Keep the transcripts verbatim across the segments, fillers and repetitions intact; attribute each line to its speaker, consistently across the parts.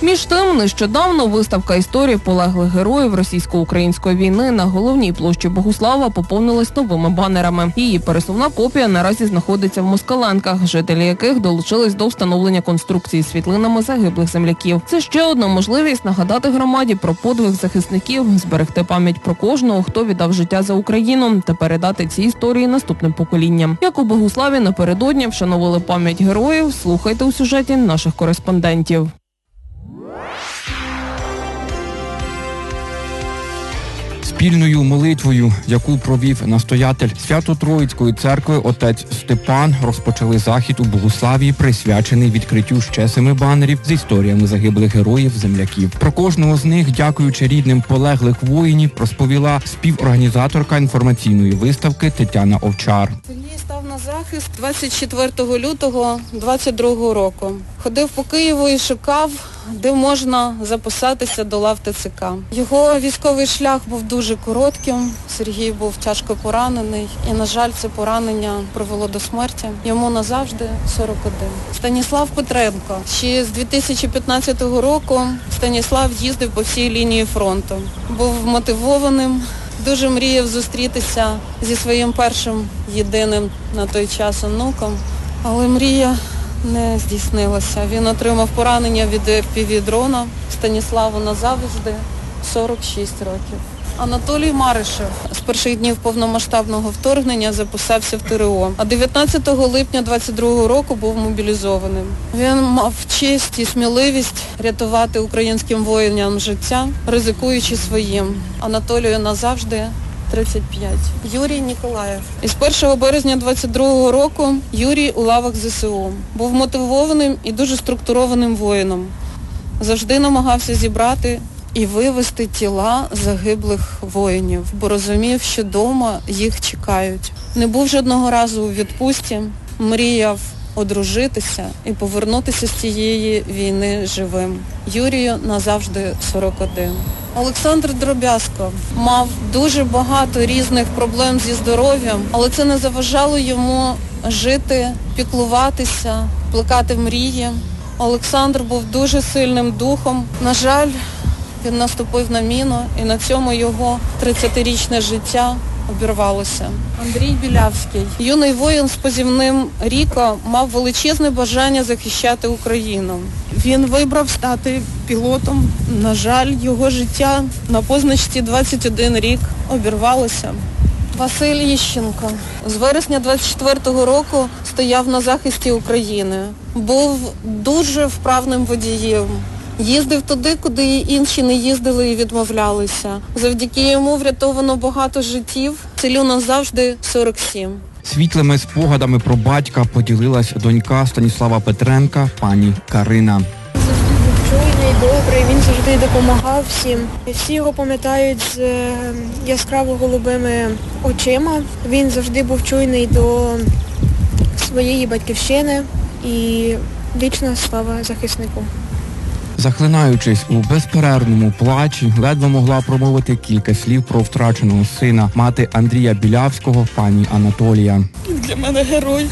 Speaker 1: Між тим, нещодавно виставка історії полеглих героїв російсько-української війни на головній площі Богуслава поповнилась новими банерами. Її пересувна копія наразі знаходиться в Москаленках, жителі яких долучились до встановлення конструкції світлинами загиблих земляків. Це ще одна можливість нагадати громаді про подвиг захисників, зберегти пам'ять про кожного, хто віддав життя за Україну, та передати ці історії наступним поколінням. Як у Богуславі напередодні вшановували пам'ять героїв, слухайте у сюжеті наших кореспондентів.
Speaker 2: Спільною молитвою, яку провів настоятель Свято-Троїцької церкви отець Степан, розпочали захід у Богуславі, присвячений відкриттю ще семи банерів з історіями загиблих героїв-земляків. Про кожного з них, дякуючи рідним полеглих воїнів, розповіла співорганізаторка інформаційної виставки Тетяна Овчар.
Speaker 3: Сергій став на захист двадцять четвертого лютого двадцять другого року. Ходив по Києву і шукав, де можна записатися до лав ТЦК. Його військовий шлях був дуже коротким. Сергій був тяжко поранений і, на жаль, це поранення привело до смерті. Йому назавжди сорок один. Станіслав Петренко. Ще з дві тисячі п'ятнадцятого року Станіслав їздив по всій лінії фронту. Був мотивованим, дуже мріяв зустрітися зі своїм першим єдиним на той час онуком, але мрія не здійснилося. Він отримав поранення від еф пі ві-дрона. Станіславу назавжди сорок шість років. Анатолій Маришев з перших днів повномасштабного вторгнення записався в те ер о, а дев'ятнадцятого липня двадцять другого року був мобілізованим. Він мав честь і сміливість рятувати українським воїнам життя, ризикуючи своїм. Анатолію назавжди тридцять п'ять. Юрій Ніколаєв. Із першого березня двадцять другого року Юрій у лавах зе се у. Був мотивованим і дуже структурованим воїном. Завжди намагався зібрати і вивезти тіла загиблих воїнів, бо розумів, що вдома їх чекають. Не був жодного разу у відпустці, мріяв одружитися і повернутися з цієї війни живим. Юрію назавжди сорок один. Олександр Дробязко мав дуже багато різних проблем зі здоров'ям, але це не заважало йому жити, піклуватися, плекати мрії. Олександр був дуже сильним духом. На жаль, він наступив на міну, і на цьому його тридцятирічне життя обірвалося. Андрій Білявський. Юний воїн з позивним Ріко мав величезне бажання захищати Україну. Він вибрав стати пілотом. На жаль, його життя на позначці двадцять один рік обірвалося. Василь Іщенко. З вересня двадцять четвертого року стояв на захисті України. Був дуже вправним водієм. Їздив туди, куди інші не їздили і відмовлялися. Завдяки йому врятовано багато життів. Целю назавжди сорок сім.
Speaker 2: Світлими спогадами про батька поділилась донька Станіслава Петренка, пані Карина.
Speaker 4: Завжди був чуйний, добрий, він завжди допомагав всім. Всі його пам'ятають з яскраво голубими очима. Він завжди був чуйний до своєї батьківщини і вічна слава захиснику.
Speaker 2: Захлинаючись у безперервному плачі, ледве могла промовити кілька слів про втраченого сина, мати Андрія Білявського, пані Анатолія.
Speaker 5: Він для мене герой.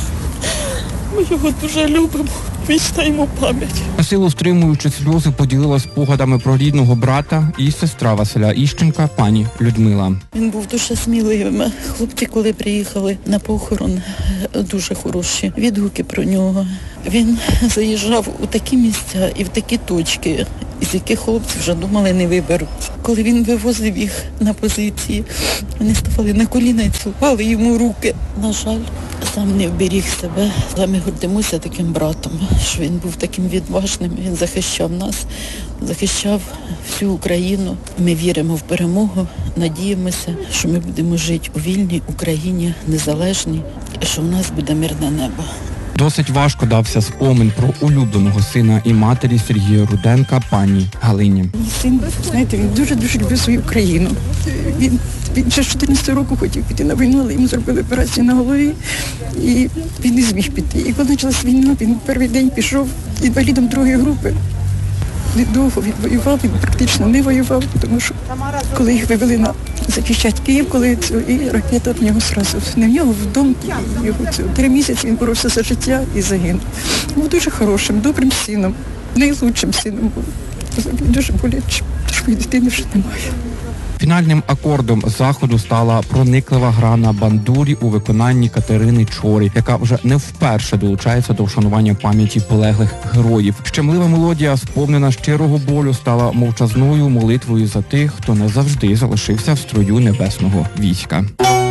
Speaker 5: Ми його дуже любимо. Вічна йому пам'ять.
Speaker 2: На силу стримуючи сльози, поділила спогадами про рідного брата і сестра Василя Іщенка, пані Людмила.
Speaker 5: Він був дуже сміливим. Хлопці, коли приїхали на похорон, дуже хороші відгуки про нього. Він заїжджав у такі місця і в такі точки, із яких хлопці вже думали не виберуть. Коли він вивозив їх на позиції, вони ставали на коліна і цілували йому руки. На жаль, сам не вберіг себе. Ми гордимося таким братом, що він був таким відважним, він захищав нас, захищав всю Україну. Ми віримо в перемогу, надіємося, що ми будемо жити у вільній Україні, незалежній, і що в нас буде мирне небо.
Speaker 2: Досить важко дався спомин про улюбленого сина і матері Сергія Руденка, пані Галині.
Speaker 6: Мій син, знаєте, він дуже-дуже любив свою країну. Він, він ще з чотирнадцятого року хотів піти на війну, але йому зробили операцію на голові, і він не зміг піти. І коли почалась війна, він перший день пішов інвалідом другої групи. Недовго він воював, він практично не воював, тому що коли їх вивели на захищати Київ, коли це, і ракета в нього зразу, не в нього вдома, його це, три місяці він боровся за життя і загинув. Був дуже хорошим, добрим сином. найлучшим сином був. Дуже боляче, що дитини вже немає.
Speaker 2: Фінальним акордом заходу стала прониклива гра на бандурі у виконанні Катерини Чорі, яка вже не вперше долучається до вшанування пам'яті полеглих героїв. Щемлива мелодія, сповнена щирого болю, стала мовчазною молитвою за тих, хто не завжди залишився в строю небесного війська.